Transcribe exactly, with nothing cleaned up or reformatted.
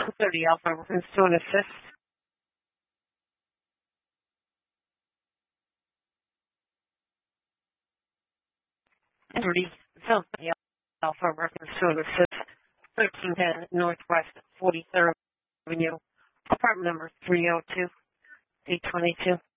thirty Alpha Workers to an assist. thirty South Alpha Workers to an assist. thirteen ten Northwest forty-third Avenue, apartment number three oh two, eight twenty-two.